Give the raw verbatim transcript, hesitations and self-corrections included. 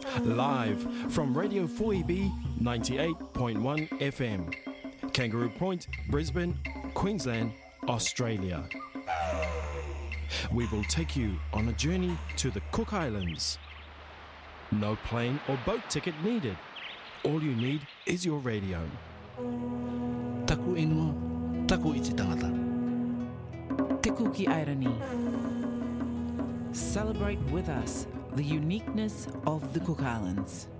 Live from Radio four E B ninety-eight point one F M, Kangaroo Point, Brisbane, Queensland, Australia. We will take you on a journey to the Cook Islands. No plane or boat ticket needed. All you need is your radio. Taku ingoa, taku iti tangata. Te Kuki Airani. Celebrate with us the uniqueness of the Cook Islands.